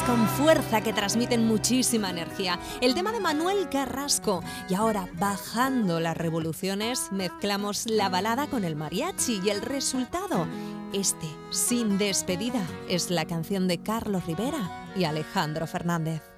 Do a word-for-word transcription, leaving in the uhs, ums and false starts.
con fuerza que transmiten muchísima energía. El tema de Manuel Carrasco. Y ahora, bajando las revoluciones, mezclamos la balada con el mariachi y el resultado. Este, Sin Despedida, es la canción de Carlos Rivera y Alejandro Fernández.